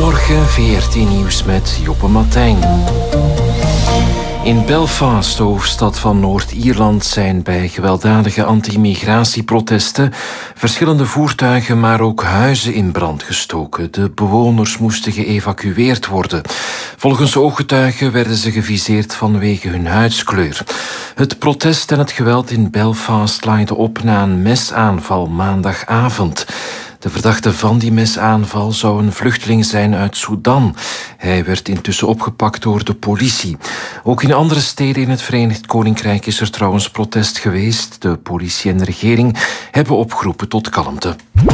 Goedemorgen, VRT Nieuws met Joppe Martijn. In Belfast, de hoofdstad van Noord-Ierland, zijn bij gewelddadige anti-migratieprotesten verschillende voertuigen, maar ook huizen in brand gestoken. De bewoners moesten geëvacueerd worden. Volgens ooggetuigen werden ze geviseerd vanwege hun huidskleur. Het protest en het geweld in Belfast laaide op na een mesaanval maandagavond. De verdachte van die mesaanval zou een vluchteling zijn uit Sudan. Hij werd intussen opgepakt door de politie. Ook in andere steden in het Verenigd Koninkrijk is er trouwens protest geweest. De politie en de regering hebben opgeroepen tot kalmte.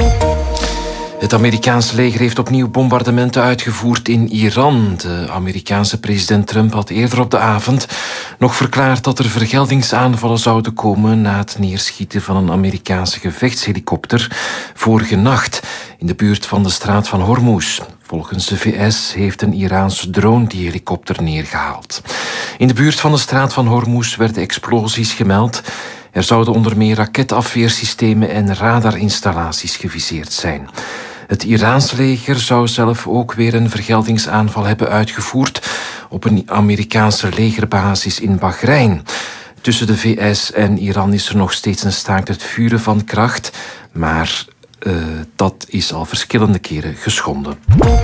Het Amerikaanse leger heeft opnieuw bombardementen uitgevoerd in Iran. De Amerikaanse president Trump had eerder op de avond nog verklaard dat er vergeldingsaanvallen zouden komen na het neerschieten van een Amerikaanse gevechtshelikopter vorige nacht in de buurt van de straat van Hormuz. Volgens de VS heeft een Iraanse drone die helikopter neergehaald. In de buurt van de straat van Hormuz werden explosies gemeld. Er zouden onder meer raketafweersystemen en radarinstallaties geviseerd zijn. Het Iraanse leger zou zelf ook weer een vergeldingsaanval hebben uitgevoerd op een Amerikaanse legerbasis in Bahrein. Tussen de VS en Iran is er nog steeds een staakt het vuren van kracht, maar dat is al verschillende keren geschonden.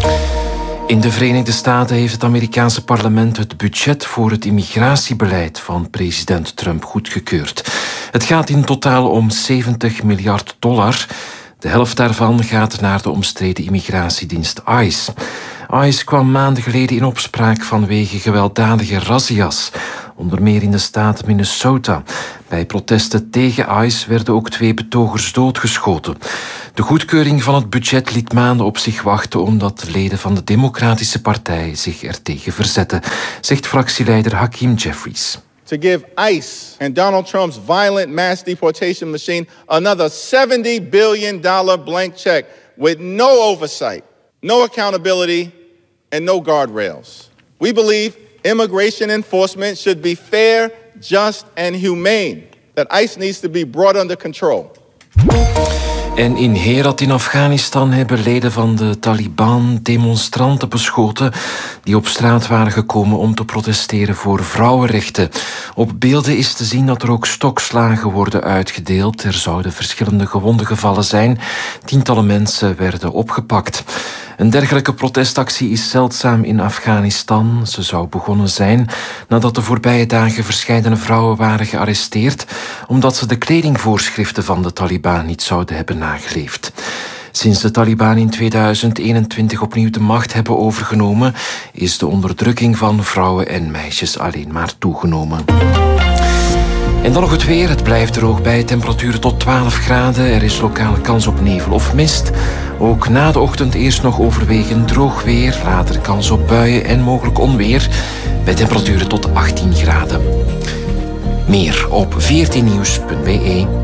In de Verenigde Staten heeft het Amerikaanse parlement het budget voor het immigratiebeleid van president Trump goedgekeurd. Het gaat in totaal om $70 miljard. De helft daarvan gaat naar de omstreden immigratiedienst ICE. ICE kwam maanden geleden in opspraak vanwege gewelddadige razzia's, onder meer in de staat Minnesota. Bij protesten tegen ICE werden ook 2 betogers doodgeschoten. De goedkeuring van het budget liet maanden op zich wachten omdat leden van de Democratische Partij zich ertegen verzetten, zegt fractieleider Hakeem Jeffries. To give ICE and Donald Trump's violent mass deportation machine another $70 billion blank check with no oversight, no accountability, and no guardrails. We believe immigration enforcement should be fair, just, and humane. That ICE needs to be brought under control. En in Herat in Afghanistan hebben leden van de Taliban demonstranten beschoten die op straat waren gekomen om te protesteren voor vrouwenrechten. Op beelden is te zien dat er ook stokslagen worden uitgedeeld. Er zouden verschillende gewonden gevallen zijn. Tientallen mensen werden opgepakt. Een dergelijke protestactie is zeldzaam in Afghanistan. Ze zou begonnen zijn nadat de voorbije dagen verscheidene vrouwen waren gearresteerd omdat ze de kledingvoorschriften van de Taliban niet zouden hebben nageleefd. Sinds de Taliban in 2021 opnieuw de macht hebben overgenomen, is de onderdrukking van vrouwen en meisjes alleen maar toegenomen. En dan nog het weer. Het blijft droog bij temperaturen tot 12 graden. Er is lokale kans op nevel of mist. Ook na de ochtend eerst nog overwegend droog weer. Later kans op buien en mogelijk onweer. Bij temperaturen tot 18 graden. Meer op vrtnieuws.be.